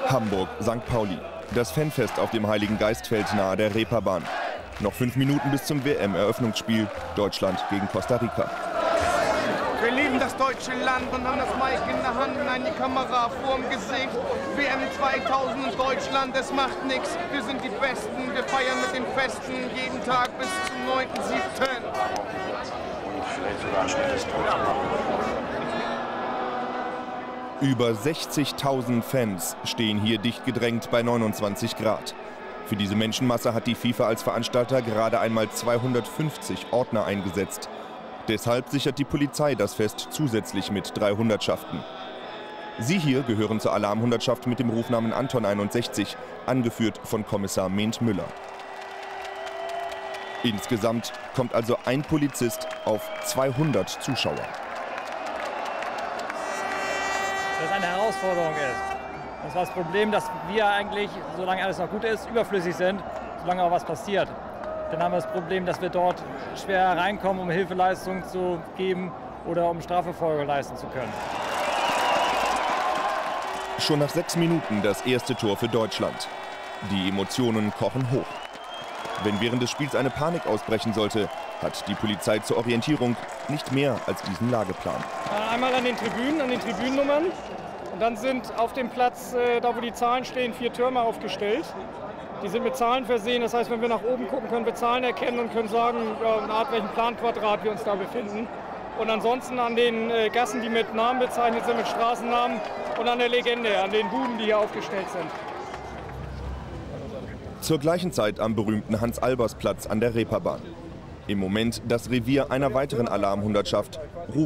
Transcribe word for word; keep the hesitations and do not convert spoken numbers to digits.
Hamburg, Sankt Pauli. Das Fanfest auf dem Heiligen Geistfeld nahe der Reeperbahn. Noch fünf Minuten bis zum W M-Eröffnungsspiel. Deutschland gegen Costa Rica. Wir lieben das deutsche Land und haben das Mic in der Hand, nein, die Kamera vorm Gesicht. W M zweitausend in Deutschland, es macht nichts. Wir sind die Besten, wir feiern mit den Festen jeden Tag bis zum neunten siebten Vielleicht sogar ein schnelles Tor zu machen. Über sechzigtausend Fans stehen hier dicht gedrängt bei neunundzwanzig Grad. Für diese Menschenmasse hat die FIFA als Veranstalter gerade einmal zweihundertfünfzig Ordner eingesetzt. Deshalb sichert die Polizei das Fest zusätzlich mit drei Hundertschaften. Sie hier gehören zur Alarmhundertschaft mit dem Rufnamen Anton einundsechzig, angeführt von Kommissar Mehnt Müller. Insgesamt kommt also ein Polizist auf zweihundert Zuschauer. Das eine Herausforderung ist. Das war das Problem, dass wir eigentlich, solange alles noch gut ist, überflüssig sind, solange auch was passiert. Dann haben wir das Problem, dass wir dort schwer reinkommen, um Hilfeleistungen zu geben oder um Strafverfolgung leisten zu können. Schon nach sechs Minuten das erste Tor für Deutschland. Die Emotionen kochen hoch. Wenn während des Spiels eine Panik ausbrechen sollte, hat die Polizei zur Orientierung nicht mehr als diesen Lageplan. Einmal an den Tribünen, an den Tribünennummern. Und dann sind auf dem Platz, äh, da wo die Zahlen stehen, vier Türme aufgestellt. Die sind mit Zahlen versehen. Das heißt, wenn wir nach oben gucken, können wir Zahlen erkennen und können sagen, ja, eine Art welchen Planquadrat wir uns da befinden. Und ansonsten an den äh, Gassen, die mit Namen bezeichnet sind, mit Straßennamen und an der Legende, an den Buden, die hier aufgestellt sind. Zur gleichen Zeit am berühmten Hans-Albers-Platz an der Reeperbahn. Im Moment das Revier einer weiteren Alarmhundertschaft,